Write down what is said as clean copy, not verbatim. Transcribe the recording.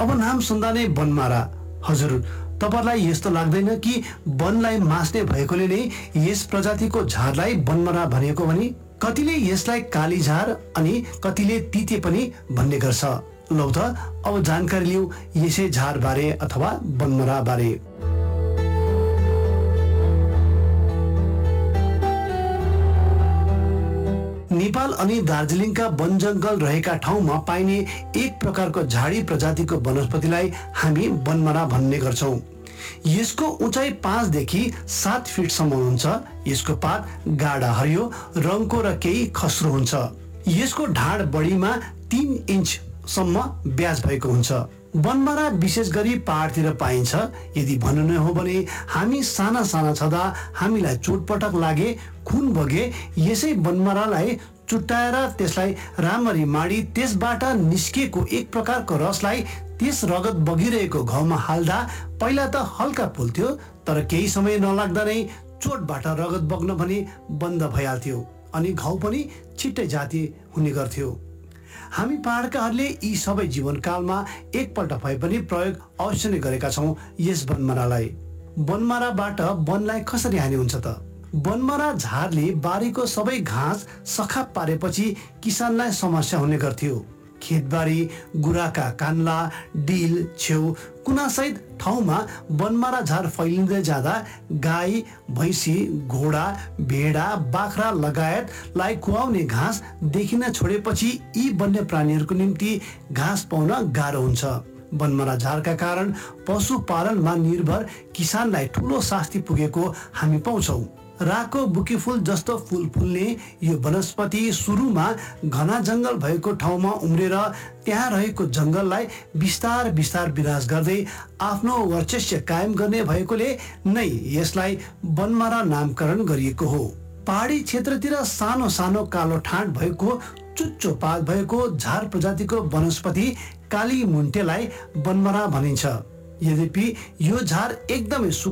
अब नाम सुन्दा नै बनमारा। हजुर, तपाईलाई यस्तो लाग्दैन कि वनलाई मास्ने भएकोले नै यस प्रजातिको झारलाई बनमारा भनेको भनी? कतिले यसलाई काली झार अनि कतिले तिते पनि भन्ने गर्छ। लौ त अब जानकारी लिऊ यसै झार बारे अथवा बनमारा बारे। नेपाल अनि दार्जिलिङका वन जंगल रहेका ठाउँमा पाइने एक प्रकारको झाडी प्रजातिको वनस्पतिलाई हामी बनमारा भन्ने गर्छौं। यसको उचाइ 5 देखि 7 फिटसम्म हुन्छ। यसको पात गाढा हरियो रङको र केही खस्रो हुन्छ। यसको ढाड बढीमा 3 इन्चसम्म ब्याज भएको हुन्छ। बनमारा विशेष गरी पहाडतिर पाइन्छ। यदि भन्नु नै हो भने हामी साना साना छँदा हामीलाई चोटपटक लागे, खुन बगे, यसै बनमारालाई चुट्टाएर त्यसलाई राम्ररी माडी त्यसबाट निस्किएको एक प्रकारको रसलाई त्यस रगत बगिरहेको घाउमा हाल्दा पहिला त हल्का पोल्थ्यो, तर केही समय नलाग्दा नै चोटबाट रगत बग्न भने बन्द भइहाल्थ्यो अनि घाउ पनि छिट्टै जाती हुने गर्थ्यो। हामी पहाडकाहरूले यी सबै जीवनकालमा एकपल्ट भए पनि प्रयोग अवश्य नै गरेका छौँ यस बनमारालाई। बनमाराबाट वनलाई कसरी हानि हुन्छ त? बनमारा झारले बारीको सबै घाँस सखाप पारेपछि किसानलाई समस्या हुने गर्थ्यो। खेतबारी, गुराका कान्ला, डिल, छेउ कुनासहित ठाउँमा बनमारा झार फैलिँदै जाँदा गाई, भैँसी, घोडा, भेडा, बाख्रा लगायतलाई खुवाउने घाँस देखिन छोडेपछि यी वन्य प्राणीहरूको निम्ति घाँस पाउन गाह्रो हुन्छ। बनमारा झारका कारण पशुपालनमा निर्भर किसानलाई ठूलो शास्ति पुगेको हामी पाउँछौँ। राको बुकीफुल जस्तो फूल फुल्ने यो वनस्पति सुरुमा घना जंगल भएको ठाउँमा उम्रेर त्यहाँ रहेको जंगललाई बिस्तार बिस्तार विनाश गर्दै आफ्नो वर्चस्व कायम गर्ने भएकोले नै यसलाई बनमारा नामकरण गरिएको हो। पहाडी क्षेत्रतिर सानो सानो कालो ठाँट भएको चुच्चो पात भएको झार प्रजातिको वनस्पति काली मुन्टेलाई बनमारा भनिन्छ। यद्यपि यो झार एकदमै